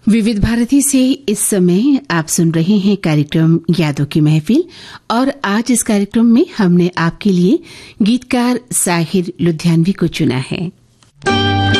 विविध भारती से इस समय आप सुन रहे हैं कार्यक्रम यादों की महफिल, और आज इस कार्यक्रम में हमने आपके लिए गीतकार साहिर लुधियानवी को चुना है।